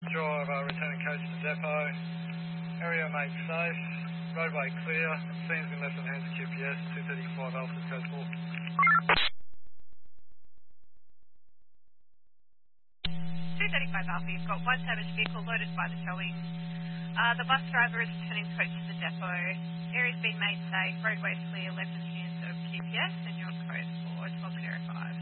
Drive returning coach to depot. Area made safe. Roadway clear. Scene's been left in the hands of QPS. 235 Alpha code 4. 235 Alpha, you've got one damaged vehicle loaded by the towing. The bus driver is returning coach to the depot. Area's been made safe. Roadway's clear. Left in the hands of QPS and your code for 1205.